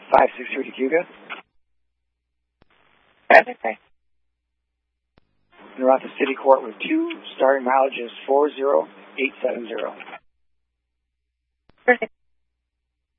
563 Tacubia. Okay. And we're at the City Court with 2, starting mileage is 40870. Perfect.